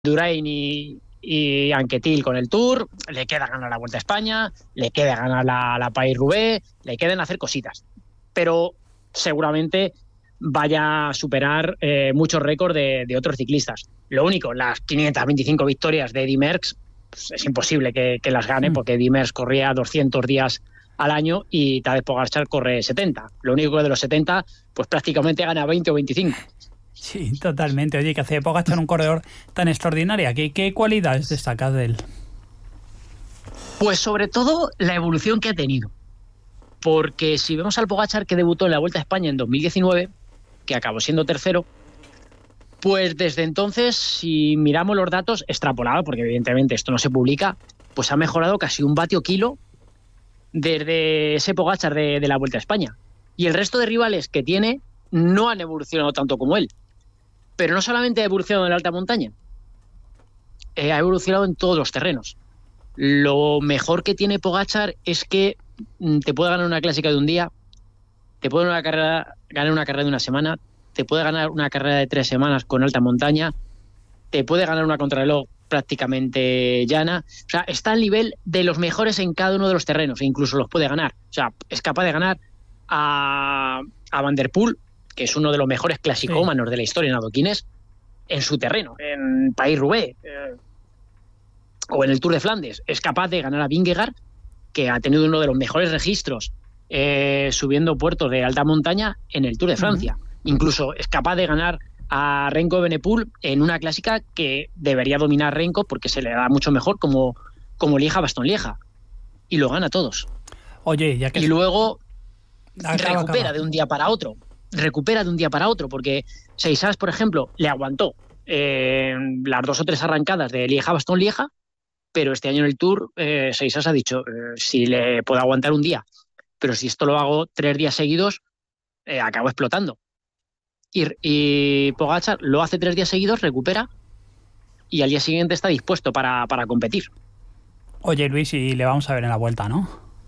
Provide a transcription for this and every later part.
Indurain y Anquetil con el Tour, le queda ganar la Vuelta a España, le queda ganar la Paris-Roubaix, le quedan hacer cositas. Pero seguramente vaya a superar muchos récords de otros ciclistas. Lo único, las 525 victorias de Eddy Merckx, pues es imposible que las gane, porque Eddy Merckx corría 200 días al año y Tadej Pogačar corre 70. Lo único que de los 70, pues prácticamente gana 20 o 25. Sí, totalmente. Oye, que hace Pogačar un corredor tan extraordinario. ¿Qué cualidades destacas de él? Pues sobre todo la evolución que ha tenido. Porque si vemos al Pogačar que debutó en la Vuelta a España en 2019, que acabó siendo tercero, pues desde entonces, si miramos los datos extrapolados, porque evidentemente esto no se publica, pues ha mejorado casi 1 vatio kilo desde ese Pogačar de la Vuelta a España. Y el resto de rivales que tiene no han evolucionado tanto como él. Pero no solamente ha evolucionado en la alta montaña, ha evolucionado en todos los terrenos. Lo mejor que tiene Pogačar es que te puede ganar una clásica de un día, te puede ganar una carrera de una semana, te puede ganar una carrera de 3 semanas con alta montaña, te puede ganar una contrarreloj prácticamente llana. O sea, está al nivel de los mejores en cada uno de los terrenos e incluso los puede ganar. O sea, es capaz de ganar a Van der Poel, que es uno de los mejores clasicómanos de la historia en adoquines, en su terreno, en Paris-Roubaix o en el Tour de Flandes. Es capaz de ganar a Vingegaard, que ha tenido uno de los mejores registros subiendo puertos de alta montaña en el Tour de Francia. Incluso es capaz de ganar a Remco Evenepoel en una clásica que debería dominar Remco porque se le da mucho mejor, como Lieja-Bastogne-Lieja, y lo gana a todos. Oye, ya que... Y luego recupera de un día para otro. Porque Seixas, por ejemplo, le aguantó las 2 o 3 arrancadas de Lieja-Bastogne-Lieja, pero este año en el Tour Seixas ha dicho, si le puedo aguantar un día, pero si esto lo hago 3 días seguidos, acabo explotando. Y Pogačar lo hace 3 días seguidos, recupera, y al día siguiente está dispuesto para competir. Oye, Luis, y le vamos a ver en la Vuelta, ¿no?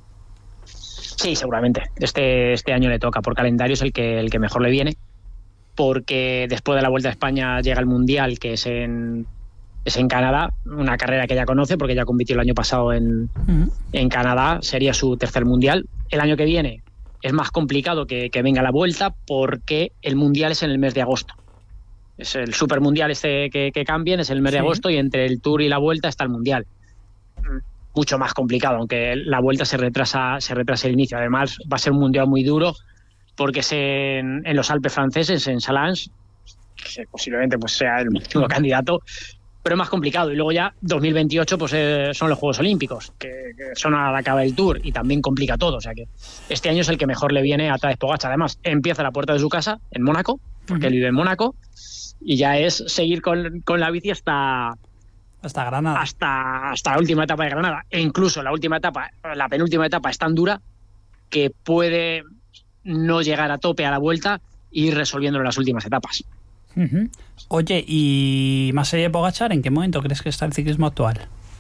Sí, seguramente. Este año le toca, por calendario es el que mejor le viene, porque después de la Vuelta a España llega el Mundial, que es en Canadá, una carrera que ya conoce porque ya compitió el año pasado en Canadá, sería su tercer Mundial. El año que viene es más complicado que venga la Vuelta porque el Mundial es en el mes de agosto. Es el Super Mundial que cambien, es el mes de agosto, y entre el Tour y la Vuelta está el Mundial. Mucho más complicado, aunque la Vuelta se retrasa el inicio. Además va a ser un Mundial muy duro porque es en los Alpes franceses, en Salins, que posiblemente pues sea el último candidato, pero es más complicado. Y luego ya 2028 pues son los Juegos Olímpicos, que son a la cabo del Tour, y también complica todo. O sea que este año es el que mejor le viene a Tadej Pogačar. Además empieza a la puerta de su casa en Mónaco, porque él vive en Mónaco, y ya es seguir con la bici hasta Granada, hasta la última etapa de Granada. E incluso la penúltima etapa es tan dura que puede no llegar a tope a la Vuelta e ir resolviéndolo en las últimas etapas. Oye, y más allá de Pogačar, ¿en qué momento crees que está el ciclismo actual?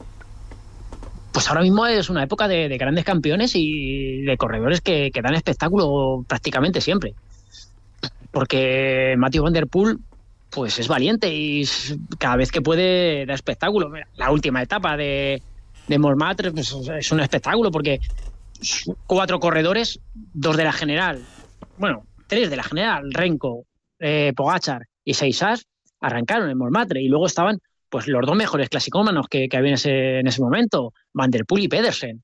Pues ahora mismo es una época de grandes campeones y de corredores que dan espectáculo prácticamente siempre. Porque Mathieu Van der Poel pues es valiente y cada vez que puede da espectáculo. La última etapa de Montmartre pues es un espectáculo, porque 4 corredores, 2 de la general, 3 de la general, Remco, Pogačar y Seixas, arrancaron en Montmartre, y luego estaban pues los 2 mejores clasicómanos que había en ese momento, Van der Poel y Pedersen.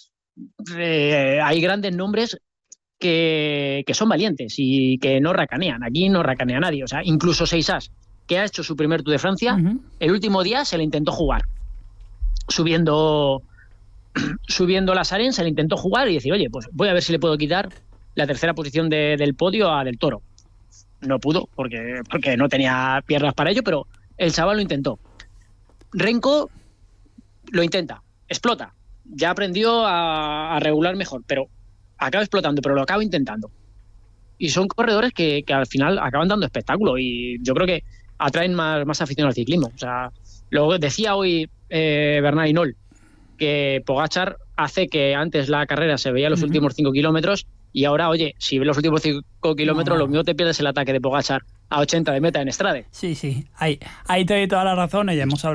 Hay grandes nombres que son valientes y que no racanean. Aquí no racanea nadie. O sea, incluso Seixas, que ha hecho su primer Tour de Francia, el último día se le intentó jugar. Subiendo las arenas, se le intentó jugar y decir, oye, pues voy a ver si le puedo quitar la tercera posición del podio a Del Toro. No pudo, porque no tenía piernas para ello, pero el chaval lo intentó. Remco lo intenta, explota. Ya aprendió a regular mejor, pero acaba explotando, pero lo acaba intentando. Y son corredores que al final acaban dando espectáculo, y yo creo que atraen más afición al ciclismo. O sea, lo decía hoy Bernard Hinault, que Pogačar hace que antes la carrera se veía los últimos 5 kilómetros, y ahora, oye, si ves los últimos 5 kilómetros, lo mismo te pierdes el ataque de Pogačar a 80 de meta en Strade. Sí, ahí te doy toda la razón. Ya hemos hablado